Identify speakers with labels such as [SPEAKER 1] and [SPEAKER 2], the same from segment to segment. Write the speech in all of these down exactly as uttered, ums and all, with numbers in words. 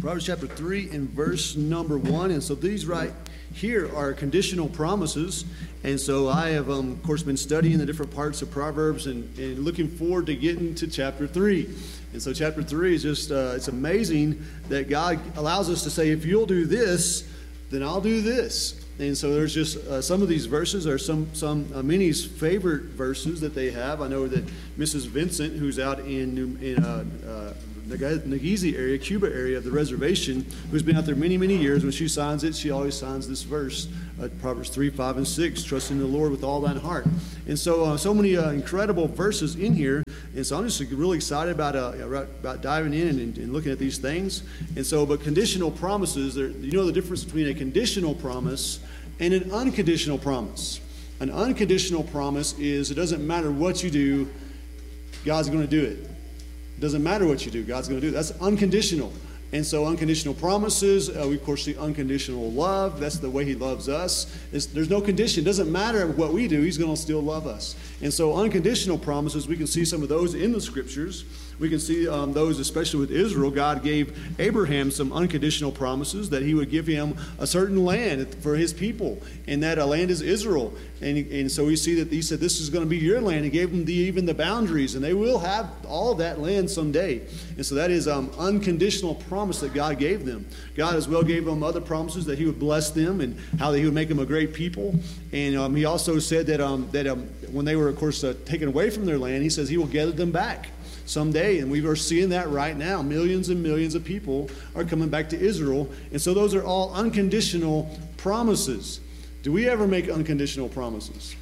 [SPEAKER 1] Proverbs chapter three and verse number one. And so these right here are conditional promises. And so I have, um, of course, been studying the different parts of Proverbs and, and looking forward to getting to chapter three. And so chapter three is just, uh, it's amazing that God allows us to say, if you'll do this, then I'll do this. And so there's just uh, some of these verses are some, some uh, Minnie's favorite verses that they have. I know that Missus Vincent, who's out in, New, in uh, uh, Nageezi area, Cuba area of the reservation, who's been out there many, many years. When she signs it, she always signs this verse, uh, Proverbs three, five, and six, trust in the Lord with all thine heart. And so, uh, so many uh, incredible verses in here. And so I'm just really excited about uh, about diving in and, and looking at these things. And so, but conditional promises, you know the difference between a conditional promise and an unconditional promise. An unconditional promise is it doesn't matter what you do, God's going to do it. It doesn't matter what you do, God's going to do it. That's unconditional. And so unconditional promises, uh, we of course see unconditional love. That's the way he loves us. It's, there's no condition. It doesn't matter what we do, he's going to still love us. And so unconditional promises, we can see some of those in the scriptures. We can see um, those, especially with Israel. God gave Abraham some unconditional promises that he would give him a certain land for his people. And that uh, land is Israel. And, and so we see that he said, this is going to be your land. He gave them the, even the boundaries. And they will have all of that land someday. And so that is um, unconditional promise that God gave them. God as well gave them other promises that he would bless them and how that he would make them a great people. And um, he also said that, um, that um, when they were, of course, uh, taken away from their land, he says he will gather them back someday, and we are seeing that right now. Millions and millions of people are coming back to Israel, and so those are all unconditional promises. Do we ever make unconditional promises?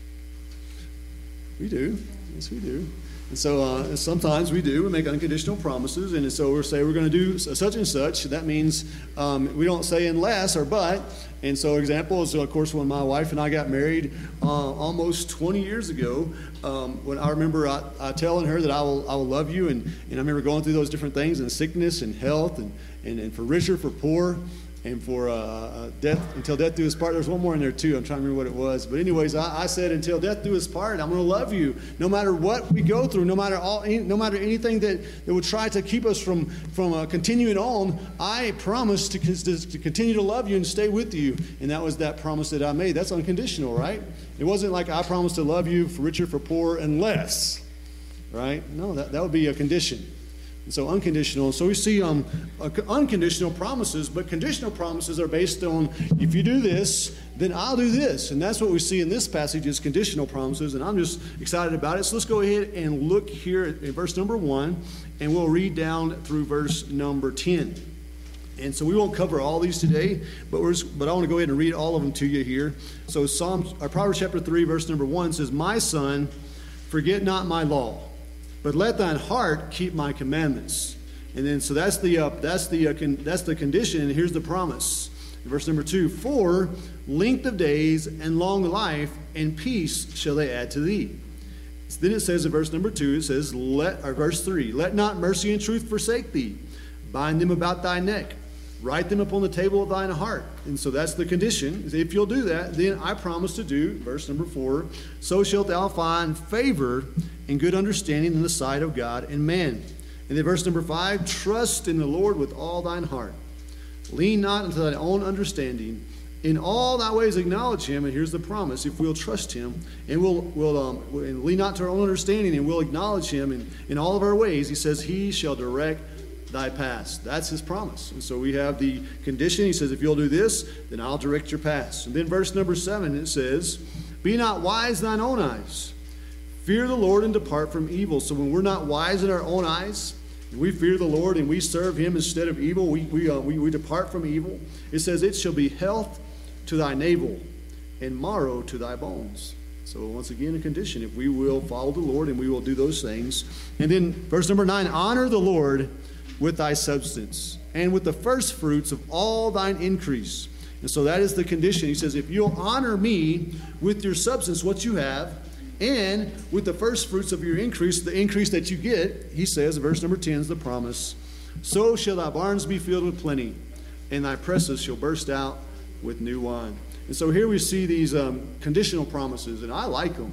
[SPEAKER 1] We do. Yes, we do. And so uh, sometimes we do. We make unconditional promises, and so we'll say we're going to do such and such. That means um, we don't say unless or but. And so example is, of course, when my wife and I got married uh, almost twenty years ago, um, when I remember I, I telling her that I will I will love you, and, and I remember going through those different things, and sickness and health, and, and, and for richer, for poor, and for uh, death, until death do us part. There's one more in there too. I'm trying to remember what it was. But anyways, I, I said, until death do us part, I'm going to love you. No matter what we go through, no matter all, no matter anything that, that would try to keep us from, from uh, continuing on, I promise to, to continue to love you and stay with you. And that was that promise that I made. That's unconditional, right? It wasn't like I promised to love you for richer, for poor, unless, right? No, that, that would be a condition. And so unconditional. So we see um, uh, unconditional promises, but conditional promises are based on, if you do this, then I'll do this. And that's what we see in this passage is conditional promises, and I'm just excited about it. So let's go ahead and look here at, at verse number one, and we'll read down through verse number ten. And so we won't cover all these today, but we're just, but I want to go ahead and read all of them to you here. So Psalm, or Proverbs chapter three, verse number one says, "My son, forget not my law, but let thine heart keep my commandments." And then, so that's the uh, that's the uh, con- that's the condition. And here's the promise. In verse number two: "For length of days and long life and peace shall they add to thee." So then it says in verse number two, it says, "Let," or verse three, "Let not mercy and truth forsake thee. Bind them about thy neck. Write them upon the table of thine heart." And so that's the condition. If you'll do that, then I promise to do, verse number four, "So shalt thou find favor and good understanding in the sight of God and man." And then verse number five, "Trust in the Lord with all thine heart. Lean not unto thine own understanding. In all thy ways acknowledge him." And here's the promise: if we'll trust him and we'll, we'll um, and lean not to our own understanding, and we'll acknowledge him in, in all of our ways, he says, he shall direct thy paths. That's his promise. And so we have the condition. He says, if you'll do this, then I'll direct your paths. And then verse number seven, it says, "Be not wise in thine own eyes. Fear the Lord and depart from evil." So when we're not wise in our own eyes, and we fear the Lord and we serve him instead of evil, we, we, uh, we, we depart from evil. It says, "It shall be health to thy navel and marrow to thy bones." So once again, a condition. If we will follow the Lord and we will do those things. And then verse number nine, "Honor the Lord with thy substance, and with the first fruits of all thine increase." And so that is the condition. He says, if you'll honor me with your substance, what you have, and with the first fruits of your increase, the increase that you get, he says, verse number ten is the promise, "So shall thy barns be filled with plenty, and thy presses shall burst out with new wine." And so here we see these um, conditional promises, and I like them.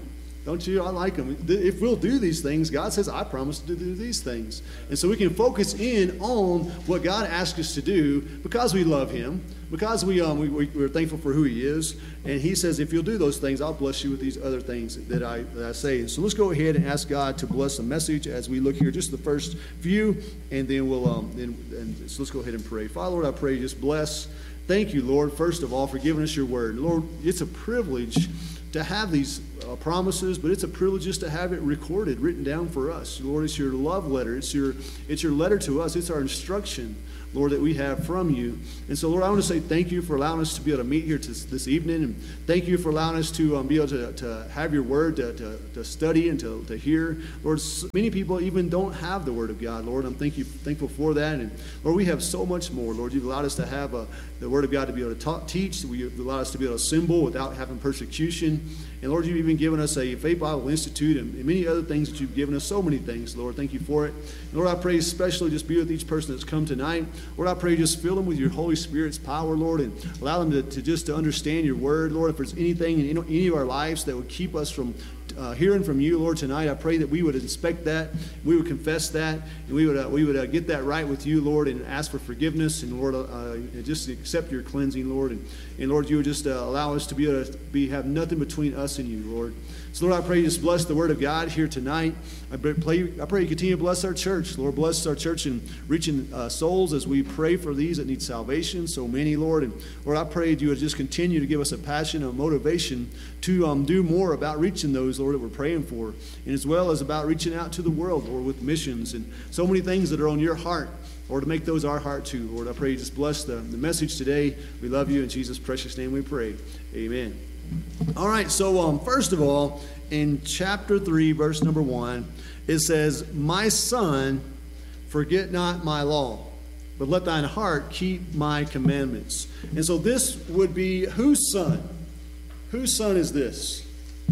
[SPEAKER 1] Don't you? I like them. If we'll do these things, God says, I promise to do these things. And so we can focus in on what God asks us to do because we love him, because we, um, we, we're thankful for who he is. And he says, if you'll do those things, I'll bless you with these other things that I, that I say. So let's go ahead and ask God to bless the message as we look here, just the first few, and then we'll, um, then, and so let's go ahead and pray. Father, Lord, I pray, just bless. Thank you, Lord, first of all, for giving us your word. Lord, it's a privilege to have these uh, promises, but it's a privilege just to have it recorded, written down for us. Lord, it's your love letter. It's your, it's your letter to us. It's our instruction, Lord, that we have from you. And so, Lord, I want to say thank you for allowing us to be able to meet here to, this evening. And thank you for allowing us to um, be able to, to have your word, to, to, to study and to, to hear. Lord, so many people even don't have the word of God, Lord. I'm thank you, thankful for that. And, Lord, we have so much more, Lord. You've allowed us to have a, the word of God to be able to talk, teach. You've allowed us to be able to assemble without having persecution. And, Lord, you've even given us a Faith Bible Institute and, and many other things that you've given us, so many things, Lord. Thank you for it. And, Lord, I pray especially just be with each person that's come tonight. Lord, I pray just fill them with your Holy Spirit's power, Lord, and allow them to, to just to understand your word. Lord, if there's anything in any of our lives that would keep us from uh, hearing from you, Lord, tonight, I pray that we would inspect that, we would confess that, and we would uh, we would uh, get that right with you, Lord, and ask for forgiveness, and Lord, uh, just accept your cleansing, Lord, and, and Lord, you would just uh, allow us to be able to be have nothing between us and you, Lord. So, Lord, I pray you just bless the word of God here tonight. I pray, I pray you continue to bless our church. Lord, bless our church in reaching uh, souls as we pray for these that need salvation, so many, Lord. And, Lord, I pray you would just continue to give us a passion, a motivation to um, do more about reaching those, Lord, that we're praying for, and as well as about reaching out to the world, Lord, with missions and so many things that are on your heart, or to make those our heart too, Lord. I pray you just bless the, the message today. We love you. In Jesus' precious name we pray. Amen. All right, so um, first of all, in chapter three, verse number one, it says, my son, forget not my law, but let thine heart keep my commandments. And so this would be whose son? Whose son is this?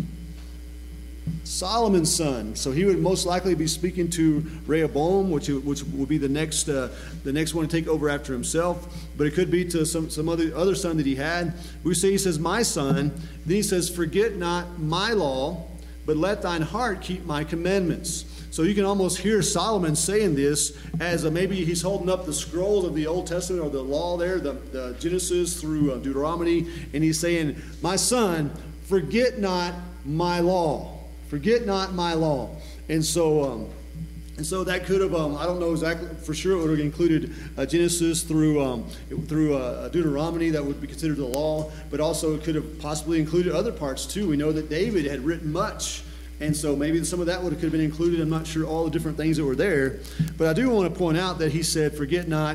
[SPEAKER 1] Solomon's son. So he would most likely be speaking to Rehoboam, which which will be the next uh, the next one to take over after himself. But it could be to some some other other son that he had. We say he says, "My son." Then he says, "Forget not my law, but let thine heart keep my commandments." So you can almost hear Solomon saying this as a, maybe he's holding up the scrolls of the Old Testament or the law there, the, the Genesis through uh, Deuteronomy, and he's saying, "My son, forget not my law." Forget not my law. And so um, and so that could have, um, I don't know exactly for sure, it would have included uh, Genesis through um, through uh, Deuteronomy, that would be considered the law, but also it could have possibly included other parts too. We know that David had written much, and so maybe some of that would have, could have been included. I'm not sure all the different things that were there, but I do want to point out that he said, forget not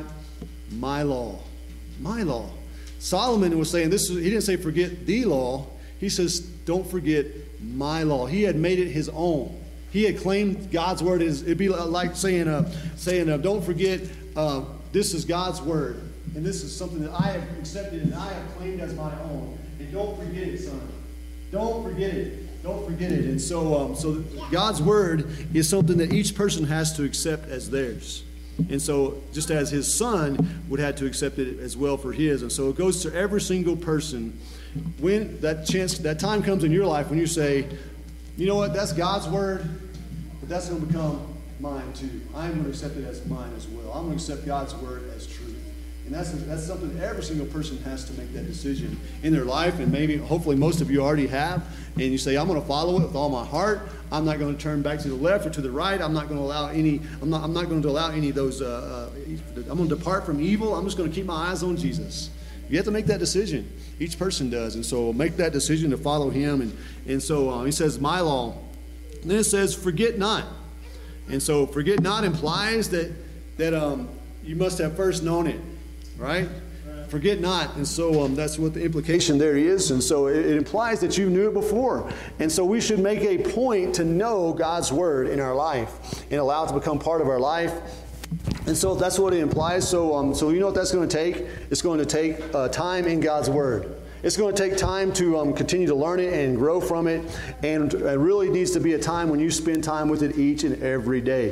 [SPEAKER 1] my law. My law. Solomon was saying, this is, he didn't say forget the law, he says don't forget my law. He had made it his own. He had claimed God's word. Is it'd be like saying, uh, saying, uh, don't forget, uh, this is God's word, and this is something that I have accepted and I have claimed as my own. And don't forget it, son. Don't forget it. Don't forget it. And so, um, so God's word is something that each person has to accept as theirs. And so, just as his son would have to accept it as well for his, and so it goes to every single person. When that chance, that time comes in your life when you say, you know what, that's God's word, but that's going to become mine too. I'm going to accept it as mine as well. I'm going to accept God's word as truth. And that's that's something that every single person has to make that decision in their life, and maybe, hopefully, most of you already have. And you say, I'm going to follow it with all my heart. I'm not going to turn back to the left or to the right. I'm not going to allow any. I'm not. I'm not going to allow any of those. Uh, uh, I'm going to depart from evil. I'm just going to keep my eyes on Jesus. You have to make that decision. Each person does, and so make that decision to follow Him. And and so uh, He says, "My law." And then it says, "Forget not." And so, forget not implies that that um, you must have first known it, right? Right. Forget not, and so um, that's what the implication there is. And so it, it implies that you knew it before. And so we should make a point to know God's word in our life and allow it to become part of our life. And so that's what it implies. So, um, so you know what that's going to take? It's going to take uh, time in God's word. It's going to take time to um, continue to learn it and grow from it. And it really needs to be a time when you spend time with it each and every day.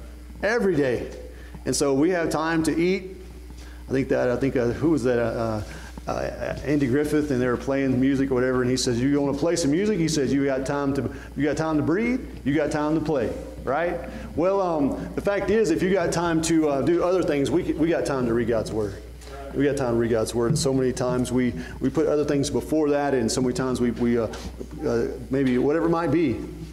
[SPEAKER 1] Every day. And so we have time to eat. I think that, I think, uh, who was that? Uh, uh, Andy Griffith, and they were playing music or whatever, and he says, you want to play some music? He says, you got time to, you got time to breathe, you got time to play, right? Well, um, the fact is, if you got time to uh, do other things, we, we got time to read God's Word. We got time to read God's Word, and so many times we, we put other things before that, and so many times we, we uh, uh, maybe whatever it might be,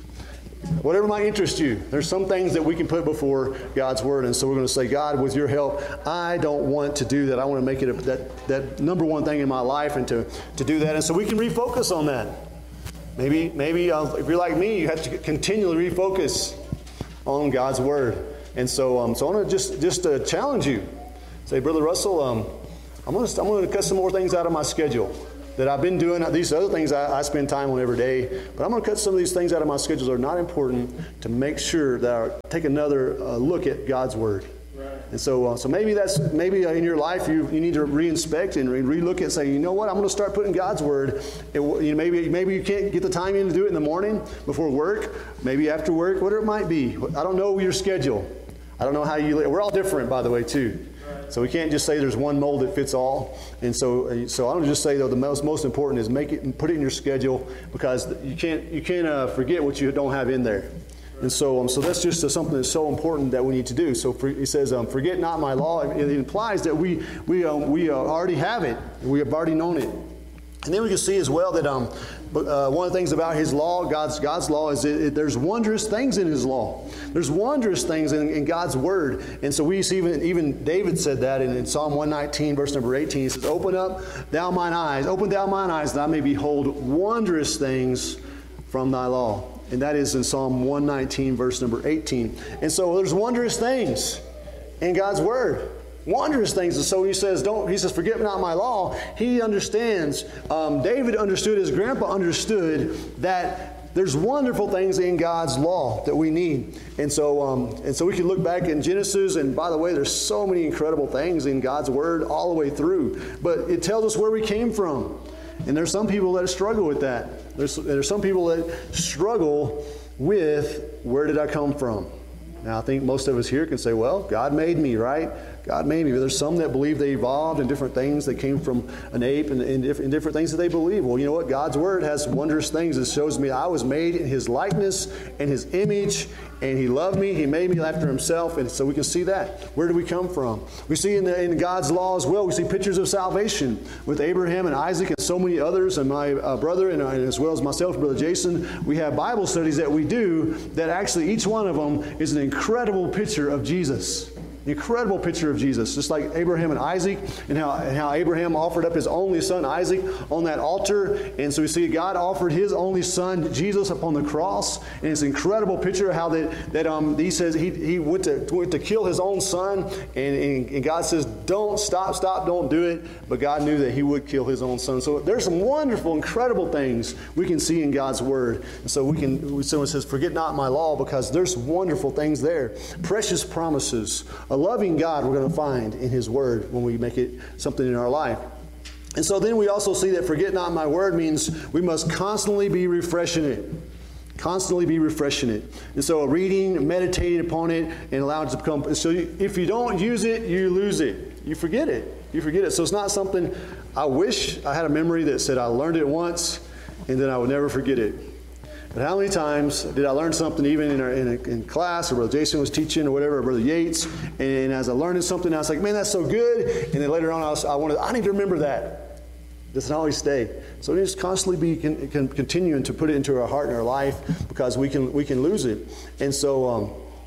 [SPEAKER 1] whatever might interest you. There's some things that we can put before God's Word, and so we're going to say, God, with your help, I don't want to do that. I want to make it a, that, that number one thing in my life, and to, to do that, and so we can refocus on that. Maybe, maybe uh, if you're like me, you have to continually refocus on God's Word, and so, um, so I want to just, just uh, challenge you. Say, Brother Russell, um, I'm going to I'm going to cut some more things out of my schedule that I've been doing. These other things I, I spend time on every day, but I'm going to cut some of these things out of my schedule that are not important to make sure that I take another uh, look at God's Word. Right. And so, uh, so maybe that's maybe uh, in your life you you need to reinspect and re- relook and say, you know what, I'm going to start putting God's Word. It, you know, maybe maybe you can't get the time in to do it in the morning before work, maybe after work, whatever it might be. I don't know your schedule. I don't know how you live. We're all different, by the way, too. So we can't just say there's one mold that fits all. And so, so I don't just say though the most most important is make it and put it in your schedule, because you can't you can't uh, forget what you don't have in there. And so, um, so that's just uh, something that's so important that we need to do. So for, he says, um, "Forget not my law." It implies that we we um, we uh, already have it. We have already known it. And then we can see as well that um, uh, one of the things about His law, God's God's law, is it, it, there's wondrous things in His law. There's wondrous things in, in God's Word. And so we see even, even David said that in, in Psalm one nineteen, verse number eighteen. He says, "Open up thou mine eyes, open thou mine eyes, that I may behold wondrous things from thy law." And that is in Psalm one nineteen, verse number eighteen. And so there's wondrous things in God's Word. Wondrous things. And so he says, don't, he says, forget not my law. He understands, um, David understood, his grandpa understood that there's wonderful things in God's law that we need. And so, um, and so we can look back in Genesis, and by the way, there's so many incredible things in God's Word all the way through. But it tells us where we came from. And there's some people that struggle with that. There's, there's some people that struggle with, where did I come from? Now, I think most of us here can say, well, God made me, right? God made me. But there's some that believe they evolved in different things. They came from an ape and, and, different, and different things that they believe. Well, you know what? God's Word has wondrous things. It shows me I was made in His likeness and His image, and He loved me. He made me after Himself. And so we can see that. Where do we come from? We see in, the, in God's law as well, we see pictures of salvation with Abraham and Isaac and so many others, and my uh, brother, and, uh, and as well as myself, Brother Jason. We have Bible studies that we do that actually each one of them is an incredible picture of Jesus. Incredible picture of Jesus, just like Abraham and Isaac, and how, and how Abraham offered up his only son Isaac on that altar. And so we see God offered His only son Jesus upon the cross, and it's an incredible picture of how that, that um, he says he, he went to went to kill his own son, and, and, and God says, don't stop, stop, don't do it. But God knew that He would kill His own son. So there's some wonderful, incredible things we can see in God's Word. And so we can, someone says, forget not my law, because there's wonderful things there, precious promises. A loving God we're going to find in His Word when we make it something in our life. And so then we also see that forget not my word means we must constantly be refreshing it. Constantly be refreshing it. And so reading, meditating upon it, and allowing it to become. So if you don't use it, you lose it. You forget it. You forget it. So it's not something, I wish I had a memory that said I learned it once and then I would never forget it. But how many times did I learn something even in, our, in, a, in class, or Brother Jason was teaching, or whatever, or Brother Yates, and as I learned something, I was like, man, that's so good. And then later on, I, was, I wanted, I need to remember that. It doesn't always stay. So we just constantly be can, can continuing to put it into our heart and our life, because we can we can lose it. And so, um,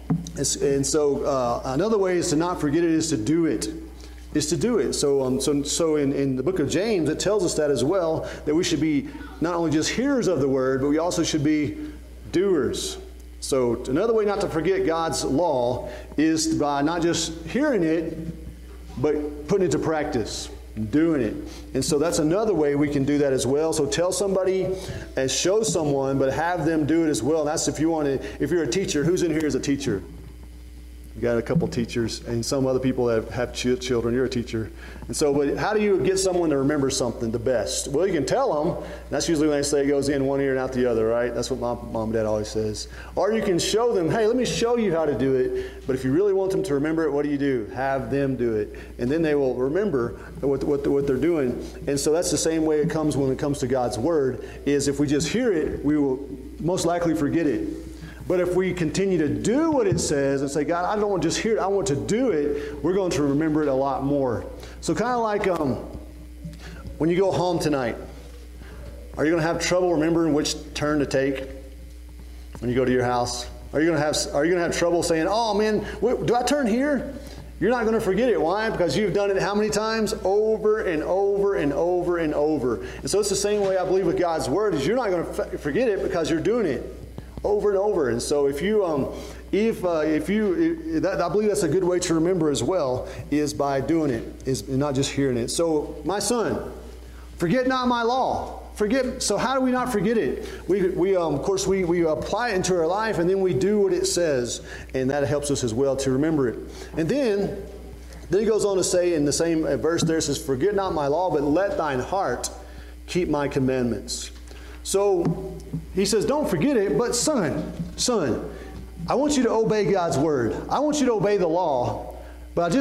[SPEAKER 1] and so uh, another way is to not forget it is to do it. Is to do it. So, um, so, so in, in the book of James, it tells us that as well, that we should be not only just hearers of the word, but we also should be doers. So another way not to forget God's law is by not just hearing it, but putting it to practice, doing it. And so that's another way we can do that as well. So tell somebody and show someone, but have them do it as well. And that's if you want to, if you're a teacher, who's in here as a teacher? You got a couple teachers and some other people that have ch- children. You're a teacher. And so, but how do you get someone to remember something the best? Well, you can tell them. That's usually when they say it goes in one ear and out the other, right? That's what my mom and dad always says. Or you can show them, hey, let me show you how to do it. But if you really want them to remember it, what do you do? Have them do it. And then they will remember what, what, what they're doing. And so that's the same way it comes when it comes to God's Word, is if we just hear it, we will most likely forget it. But if we continue to do what it says and say, God, I don't want to just hear it, I want to do it, we're going to remember it a lot more. So kind of like um, when you go home tonight, are you going to have trouble remembering which turn to take when you go to your house? Are you going to have, are you going to have trouble saying, oh man, wait, do I turn here? You're not going to forget it. Why? Because you've done it how many times? Over and over and over and over. And so it's the same way I believe with God's Word, is you're not going to f- forget it because you're doing it over and over. And so if you, um, if uh, if you, if that, I believe that's a good way to remember as well, is by doing it, is not just hearing it. So my son, forget not my law. Forget. So how do we not forget it? We, we um, of course, we, we apply it into our life, and then we do what it says, and that helps us as well to remember it. And then, then he goes on to say in the same verse there, it says, forget not my law, but let thine heart keep my commandments. So he says, don't forget it, but son, son, I want you to obey God's Word. I want you to obey the law. But I just